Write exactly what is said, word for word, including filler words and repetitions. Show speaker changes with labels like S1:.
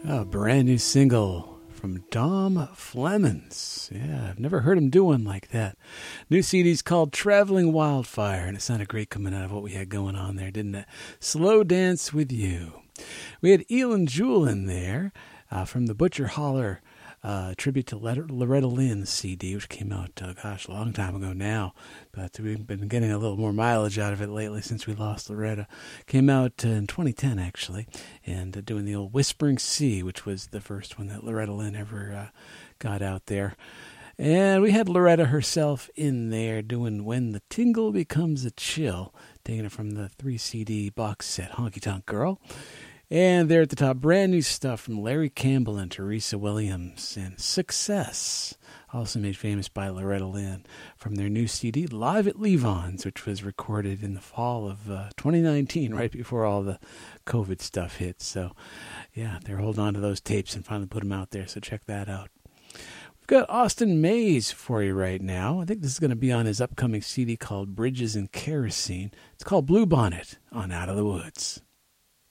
S1: A brand new single from Dom Flemons. Yeah, I've never heard him do one like that. New C D's called Traveling Wildfire, and it sounded great coming out of what we had going on there, didn't it? Slow Dance With You. We had Elin Jewel in there uh, from the Butcher Holler uh, tribute to Loretta Lynn C D, which came out, uh, gosh, a long time ago now. But we've been getting a little more mileage out of it lately since we lost Loretta. Came out uh, in twenty ten, actually, and uh, doing the old Whispering Sea, which was the first one that Loretta Lynn ever uh, got out there. And we had Loretta herself in there doing When the Tingle Becomes a Chill, taking it from the three C D box set Honky Tonk Girl. And there at the top, brand new stuff from Larry Campbell and Teresa Williams, and Success, also made famous by Loretta Lynn, from their new C D, Live at Levon's, which was recorded in the fall of uh, twenty nineteen, right before all the COVID stuff hit. So, yeah, they're holding on to those tapes and finally put them out there, so check that out. We've got Austin Mays for you right now. I think this is going to be on his upcoming C D called Bridges and Kerosene. It's called Bluebonnet on Out of the Woods.